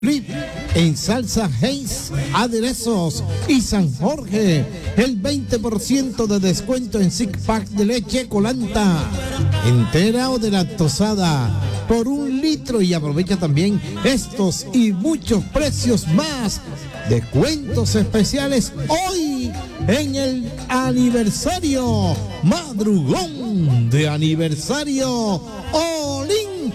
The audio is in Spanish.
En salsa Heinz, aderezos y San Jorge, el 20% de descuento en six pack de leche Colanta, entera o de lactosada, por 1 litro, y aprovecha también estos y muchos precios más. Descuentos especiales hoy en el aniversario, madrugón de aniversario